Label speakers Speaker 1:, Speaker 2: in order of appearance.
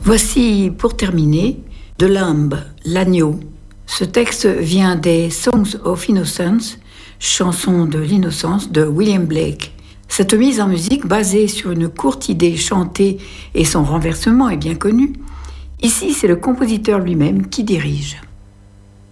Speaker 1: Voici, pour terminer, The Lamb, l'agneau. Ce texte vient des Songs of Innocence, chanson de l'innocence de William Blake. Cette mise en musique, basée sur une courte idée chantée et son renversement est bien connu, ici c'est le compositeur lui-même qui dirige.